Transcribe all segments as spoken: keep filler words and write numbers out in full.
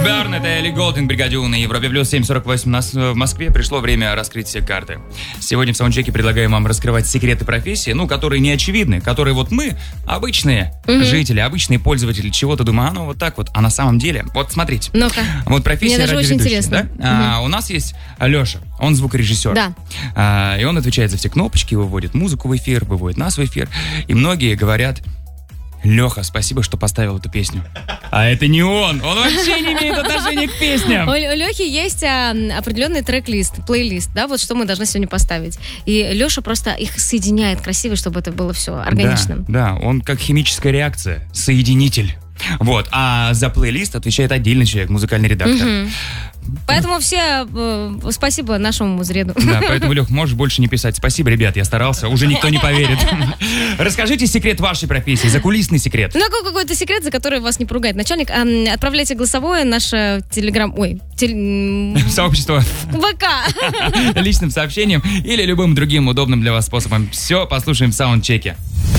Burn, это Элли Голдинг, Бригадю на Европе Плюс, семь сорок восемь у нас в Москве. Пришло время раскрыть все карты. Сегодня в саундчеке предлагаем вам раскрывать секреты профессии, ну, которые не очевидны, которые вот мы, обычные mm-hmm. жители, обычные пользователи чего-то, думаем, а ну вот так вот, а на самом деле, вот смотрите. Ну-ка. Вот профессия Мне даже очень радиоведущей, интересно. Да? Mm-hmm. А, у нас есть Леша, он звукорежиссер. Да. А, и он отвечает за все кнопочки, выводит музыку в эфир, выводит нас в эфир. И многие говорят: Леха, спасибо, что поставил эту песню. А это не он. Он вообще не имеет отношения к песням. У Лехи есть а, определенный трек-лист, плейлист, да, вот что мы должны сегодня поставить. И Леша просто их соединяет красиво, чтобы это было все органичным. Да, да, он как химическая реакция, соединитель. Вот, а за плейлист отвечает отдельный человек, музыкальный редактор. Угу. Поэтому все э, спасибо нашему музреду. Да, поэтому, Лех, можешь больше не писать. Спасибо, ребят, я старался, уже никто не поверит. Расскажите секрет вашей профессии, закулисный секрет. Ну, какой-то секрет, за который вас не поругает начальник. А, отправляйте голосовое наше телеграм... Ой, теле... сообщество ВК. Личным сообщением или любым другим удобным для вас способом. Все послушаем в саундчеке.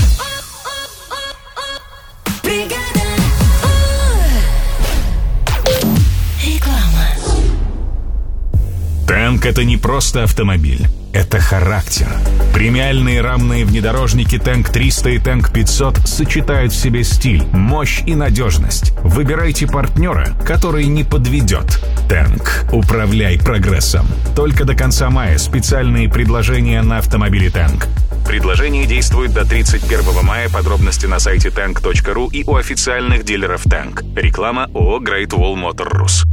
Тэнк — это не просто автомобиль, это характер. Премиальные рамные внедорожники Тэнк триста и Тэнк пятьсот сочетают в себе стиль, мощь и надежность. Выбирайте партнера, который не подведет. Тэнк. Управляй прогрессом. Только до конца мая специальные предложения на автомобили Тэнк. Предложение действует до тридцать первого мая. Подробности на сайте тэнк точка ру и у официальных дилеров Тэнк. Реклама ООО Great Wall Motor Rus.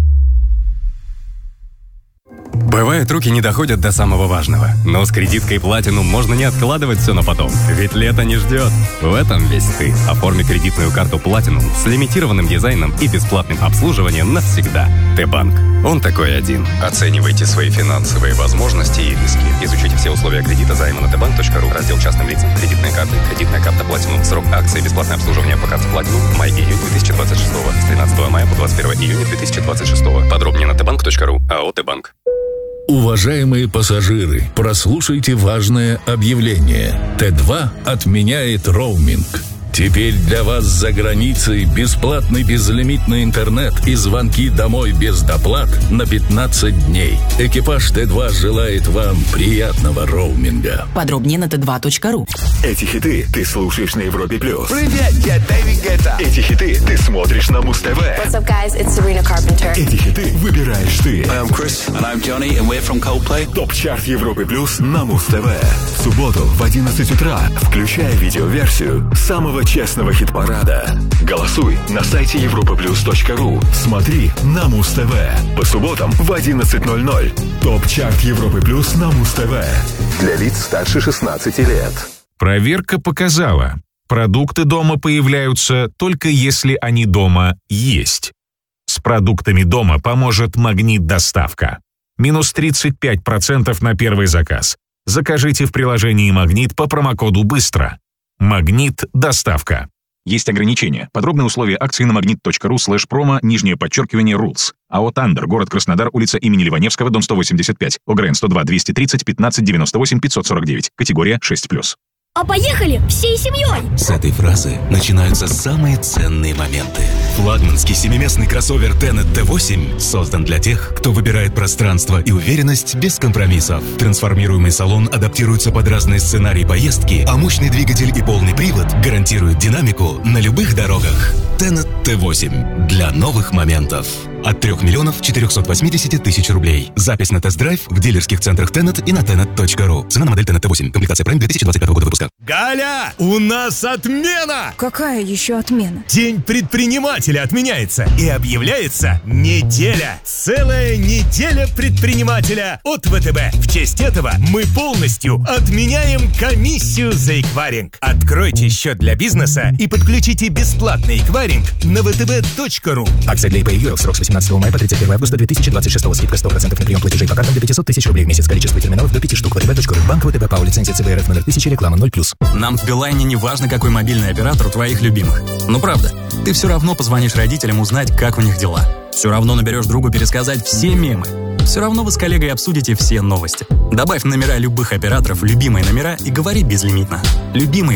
Бывает, руки не доходят до самого важного. Но с кредиткой Platinum можно не откладывать все на потом. Ведь лето не ждет. В этом весь ты. Оформи кредитную карту Platinum с лимитированным дизайном и бесплатным обслуживанием навсегда. Т-банк. Он такой один. Оценивайте свои финансовые возможности и риски. Изучите все условия кредита займа на тэ банк точка ру. Раздел частным лицам. Кредитные карты. Кредитная карта Platinum. Срок акции. Бесплатное обслуживание по карте Platinum. Май-июнь две тысячи двадцать шестого. С тринадцатого мая по двадцать первое июня две тысячи двадцать шестого. Подробнее на тэ банк точка ру. АО Т-банк. Уважаемые пассажиры, прослушайте важное объявление. Тэ два отменяет роуминг. Теперь для вас за границей бесплатный безлимитный интернет и звонки домой без доплат на пятнадцать дней. Экипаж Тэ два желает вам приятного роуминга. Подробнее на тэ два точка ру. Эти хиты ты слушаешь на Европе Плюс. Привет, я Дэвид Гетта. Эти хиты ты смотришь на Муз-ТВ. What's up, guys? It's Sabrina Carpenter. Эти хиты выбираешь ты. I'm Chris. And I'm Johnny, and we're from Coldplay. Топ-чарт Европы Плюс на Муз-ТВ. В субботу в одиннадцать утра включай видеоверсию самого честного хит-парада. Голосуй на сайте европа плюс точка ру. Смотри на Муз-ТВ. По субботам в одиннадцать ноль ноль. Топ-чарт Европы Плюс на Муз-ТВ. Для лиц старше шестнадцати лет. Проверка показала, продукты дома появляются только если они дома есть. С продуктами дома поможет «Магнит-доставка». Минус тридцать пять процентов на первый заказ. Закажите в приложении «Магнит» по промокоду «Быстро». «Магнит-доставка». Есть ограничения. Подробные условия акции на магнит точка ру слэш промо, нижнее подчеркивание, rules. АО «Тандер», город Краснодар, улица имени Ливаневского, дом сто восемьдесят пять. ОГРН сто два двести тридцать пятнадцать девяносто восемь пятьсот сорок девять. Категория шесть плюс. А поехали всей семьей! С этой фразы начинаются самые ценные моменты. Флагманский семиместный кроссовер Tenet тэ восемь создан для тех, кто выбирает пространство и уверенность без компромиссов. Трансформируемый салон адаптируется под разные сценарии поездки, а мощный двигатель и полный привод гарантируют динамику на любых дорогах. Tenet тэ восемь для новых моментов. От трех миллионов четырехсот восьмидесяти тысяч рублей. Запись на тест-драйв в дилерских центрах Tenet и на тенет точка ру. Цена на модель Tenet тэ восемь. Комплектация Prime две тысячи двадцать пятого года выпуска. Галя, у нас отмена! Какая еще отмена? День предпринимателя отменяется и объявляется неделя. Целая неделя предпринимателя от вэ тэ бэ. В честь этого мы полностью отменяем комиссию за эквайринг. Откройте счет для бизнеса и подключите бесплатный эквайринг на вэ тэ бэ точка ру. Акция для ай пи ю эл. Срок с восемнадцатого мая по тридцать первого августа две тысячи двадцать шестого. Скидка сто процентов на прием платежей по картам до пятьсот тысяч рублей в месяц. Количество терминалов до пяти штук. вэ тэ бэ точка ру. Банк вэ тэ бэ ПАО. Лицензия цэ бэ эр эф номер тысяча. Реклама ноль плюс. Нам в Билайне не важно, какой мобильный оператор у твоих любимых. Ну правда, ты все равно позвонишь родителям узнать, как у них дела. Все равно наберешь другу пересказать все мемы. Все равно вы с коллегой обсудите все новости. Добавь номера любых операторов в любимые номера и говори безлимитно. Любимые